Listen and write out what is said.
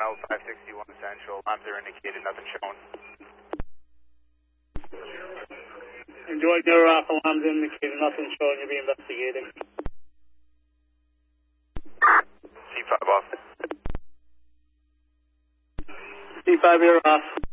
personnel 561 Central. Alarms are indicated, nothing shown. Enjoy mirror off, alarms indicated, nothing showing, you'll be investigating. C5 off. C5 mirror off.